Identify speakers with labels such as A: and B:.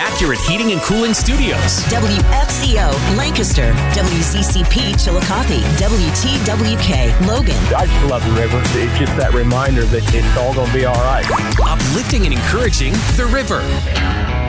A: Accurate Heating and Cooling Studios.
B: WFCO, Lancaster. WCCP, Chillicothe. WTWK, Logan.
C: I just love the river. It's just that reminder that it's all going to be all right.
A: Uplifting and encouraging the river.